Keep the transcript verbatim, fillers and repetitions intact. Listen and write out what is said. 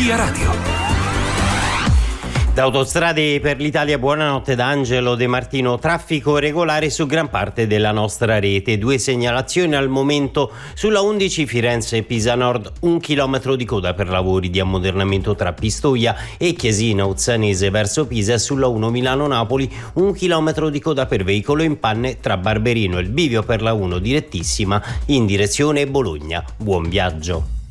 Via Radio. Da Autostrade per l'Italia, buonanotte da Angelo De Martino. Traffico regolare su gran parte della nostra rete. Due segnalazioni al momento sulla undici Firenze-Pisa Nord, un chilometro di coda per lavori di ammodernamento tra Pistoia e Chiesina Uzzanese verso Pisa, e sulla uno Milano-Napoli un chilometro di coda per veicolo in panne tra Barberino e il bivio per la uno direttissima in direzione Bologna. Buon viaggio.